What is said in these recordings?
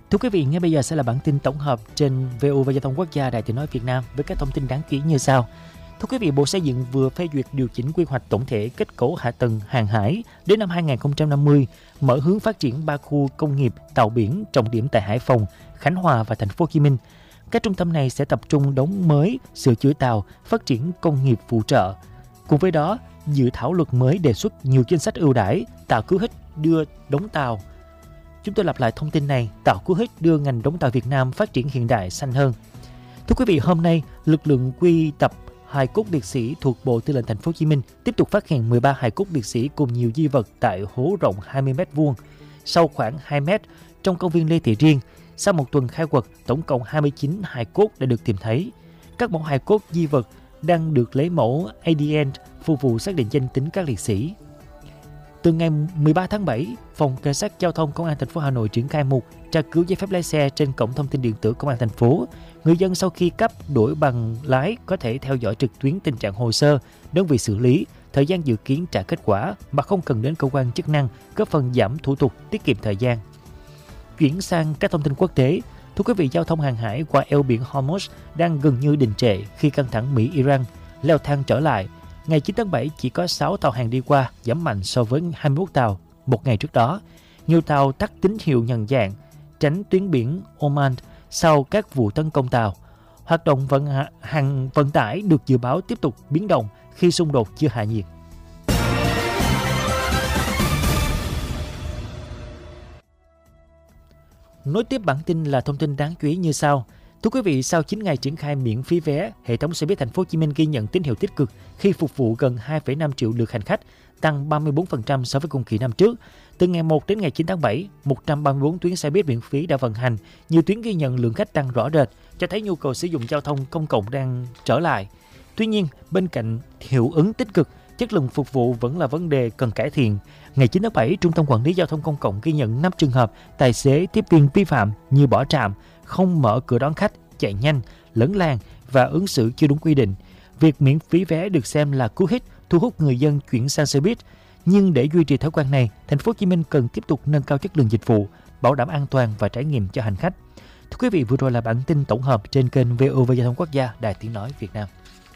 Thưa quý vị, ngay bây giờ sẽ là bản tin tổng hợp trên VOV Giao thông Quốc gia Đài Tiếng nói Việt Nam với các thông tin đáng chú ý như sau. Thưa quý vị, Bộ Xây dựng vừa phê duyệt điều chỉnh quy hoạch tổng thể kết cấu hạ tầng hàng hải đến năm 2050, mở hướng phát triển 3 khu công nghiệp tàu biển trọng điểm tại Hải Phòng, Khánh Hòa và Thành phố Hồ Chí Minh. Các trung tâm này sẽ tập trung đóng mới, sửa chữa tàu, phát triển công nghiệp phụ trợ. Cùng với đó, dự thảo luật mới đề xuất nhiều chính sách ưu đãi, tạo cú hích đưa đóng tàu. Chúng tôi lặp lại thông tin này, tạo cú hích đưa ngành đóng tàu Việt Nam phát triển hiện đại xanh hơn. Thưa quý vị, hôm nay, lực lượng quy tập hài cốt liệt sĩ thuộc Bộ Tư lệnh Thành phố Hồ Chí Minh tiếp tục phát hiện 13 hài cốt liệt sĩ cùng nhiều di vật tại hố rộng 20 m2, sâu khoảng 2 m trong công viên Lê Thị Riêng. Sau một tuần khai quật, tổng cộng 29 hài cốt đã được tìm thấy. Các mẫu hài cốt di vật đang được lấy mẫu ADN phục vụ xác định danh tính các liệt sĩ. Từ ngày 13 tháng 7, Phòng Cảnh sát Giao thông Công an thành phố Hà Nội triển khai mục tra cứu giấy phép lái xe trên cổng thông tin điện tử Công an thành phố. Người dân sau khi cấp đổi bằng lái có thể theo dõi trực tuyến tình trạng hồ sơ, đơn vị xử lý, thời gian dự kiến trả kết quả mà không cần đến cơ quan chức năng, góp phần giảm thủ tục, tiết kiệm thời gian. Chuyển sang các thông tin quốc tế, thưa quý vị, giao thông hàng hải qua eo biển Hormuz đang gần như đình trệ khi căng thẳng Mỹ-Iran leo thang trở lại. Ngày 9 tháng 7 chỉ có 6 tàu hàng đi qua, giảm mạnh so với 21 tàu một ngày trước đó. Nhiều tàu tắt tín hiệu nhận dạng, tránh tuyến biển Oman sau các vụ tấn công tàu. Hoạt động vận tải được dự báo tiếp tục biến động khi xung đột chưa hạ nhiệt. Nối tiếp bản tin là thông tin đáng chú ý như sau. Thưa quý vị, sau 9 ngày triển khai miễn phí vé, hệ thống xe buýt Thành phố Hồ Chí Minh ghi nhận tín hiệu tích cực khi phục vụ gần 2,5 triệu lượt hành khách, tăng 34% so với cùng kỳ năm trước. Từ ngày 1 đến ngày 9 tháng 7, 134 tuyến xe buýt miễn phí đã vận hành, nhiều tuyến ghi nhận lượng khách tăng rõ rệt, cho thấy nhu cầu sử dụng giao thông công cộng đang trở lại. Tuy nhiên, bên cạnh hiệu ứng tích cực, chất lượng phục vụ vẫn là vấn đề cần cải thiện. Ngày 9 tháng 7, Trung tâm Quản lý Giao thông Công cộng ghi nhận 5 trường hợp tài xế tiếp viên vi phạm như bỏ trạm, không mở cửa đón khách, chạy nhanh, lấn làn và ứng xử chưa đúng quy định. Việc miễn phí vé được xem là cú hích thu hút người dân chuyển sang xe buýt. Nhưng để duy trì thói quen này, Thành phố Hồ Chí Minh cần tiếp tục nâng cao chất lượng dịch vụ, bảo đảm an toàn và trải nghiệm cho hành khách. Thưa quý vị, vừa rồi là bản tin tổng hợp trên kênh VOV Giao thông Quốc gia Đài Tiếng nói Việt Nam.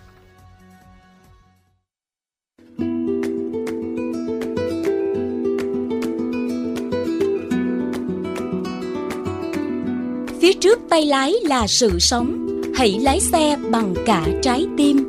Phía trước tay lái là sự sống, hãy lái xe bằng cả trái tim.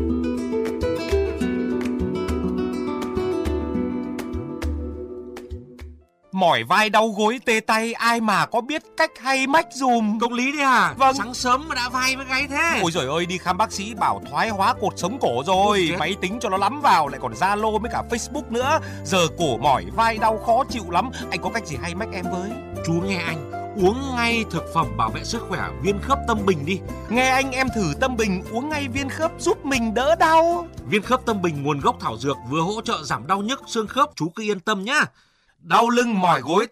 Mỏi vai đau gối tê tay, ai mà có biết cách hay mách dùm. Công lý đấy à? Vâng. Sáng sớm mà đã vai với gáy thế. Ôi giời ơi, đi khám bác sĩ bảo thoái hóa cột sống cổ rồi. Máy tính cho nó lắm vào, lại còn Zalo với cả Facebook nữa. Giờ cổ mỏi vai đau khó chịu lắm. Anh có cách gì hay mách em với? Chú nghe anh, uống ngay thực phẩm bảo vệ sức khỏe Viên Khớp Tâm Bình đi. Nghe anh, em thử Tâm Bình uống ngay viên khớp giúp mình đỡ đau. Viên Khớp Tâm Bình nguồn gốc thảo dược, vừa hỗ trợ giảm đau nhức xương khớp, chú cứ yên tâm nhá. Đau lưng mỏi gối